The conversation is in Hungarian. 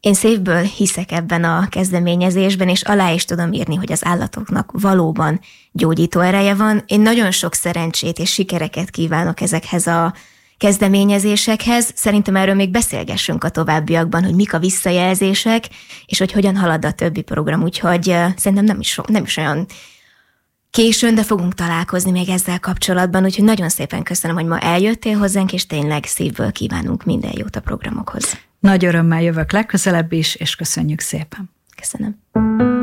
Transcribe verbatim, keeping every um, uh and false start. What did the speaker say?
Én szívből hiszek ebben a kezdeményezésben, és alá is tudom írni, hogy az állatoknak valóban gyógyító ereje van. Én nagyon sok szerencsét és sikereket kívánok ezekhez a kezdeményezésekhez. Szerintem erről még beszélgessünk a továbbiakban, hogy mik a visszajelzések, és hogy hogyan halad a többi program. Úgyhogy szerintem nem is, nem is olyan későn, de fogunk találkozni még ezzel kapcsolatban. Úgyhogy nagyon szépen köszönöm, hogy ma eljöttél hozzánk, és tényleg szívből kívánunk minden jót a programokhoz. Nagy örömmel jövök legközelebb is, és köszönjük szépen. Köszönöm.